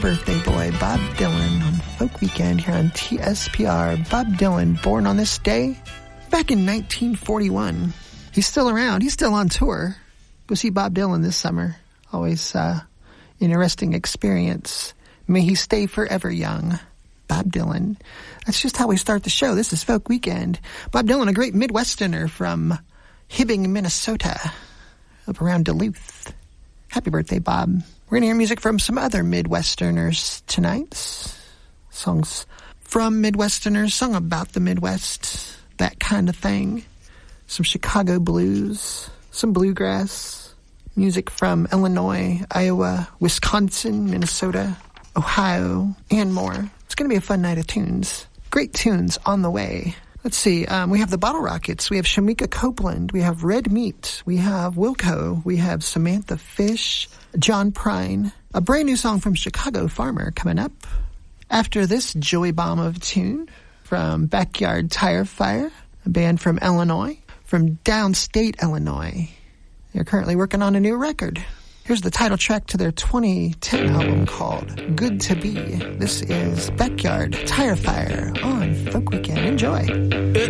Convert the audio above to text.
birthday boy, Bob Dylan, on Folk Weekend here on TSPR. Bob Dylan, born on this day back in 1941. He's still around. He's still on tour. Go see Bob Dylan this summer. Always interesting experience. May he stay forever young. Bob Dylan. That's just how we start the show. This is Folk Weekend. Bob Dylan, a great Midwesterner from Hibbing, Minnesota, up around Duluth. Happy birthday, Bob. We're going to hear music from some other Midwesterners tonight. Songs from Midwesterners, sung about the Midwest, that kind of thing. Some Chicago blues, some bluegrass, music from Illinois, Iowa, Wisconsin, Minnesota, Ohio, and more. It's going to be a fun night of tunes. Great tunes on the way. Let's see. We have the Bottle Rockets. We have Shamika Copeland. We have Red Meat. We have Wilco. We have Samantha Fish. John Prine. A brand new song from Chicago Farmer coming up. After this, Joey Bomb of tune from Backyard Tire Fire, a band from Illinois, from downstate Illinois. They're currently working on a new record. Here's the title track to their 2010 album called Good to Be. This is Backyard Tire Fire on Folk Weekend. Enjoy.